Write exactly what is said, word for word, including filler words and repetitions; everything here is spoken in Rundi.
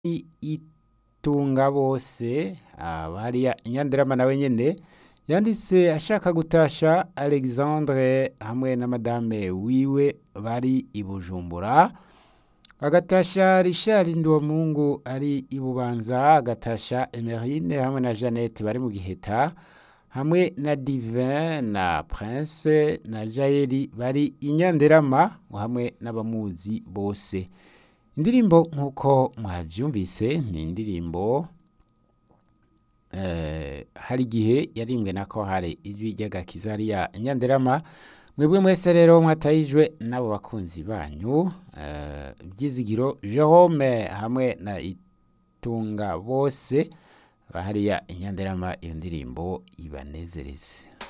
I- itunga bose hariya inyandirama nawe nyene yanditse ashaka gutasha Alexandre hamwe na madame wiwe bari i Bujumbura, agatasha Richard Nduwamungu ari i Bubanza, agatasha Emerine hamwe na Jeannette bari mu Giheta, hamwe na Divin na Prince na Jaeli bari i Nyanderama hamwe n'abamuzi bose. Indirimbo nk'uko mwavyumvise ni indirimbo eh, hari igihe yarimbwe na Korale Ijwi ry'Agakiza hariya Nyanderama. Mwebwe mwese rero mwatayijwe n'abo bakunzi banyu eh, Vyizigiro Jerome hamwe na Itunga bose bahariya Nyanderama, iyo ndirimbo ibanezereze.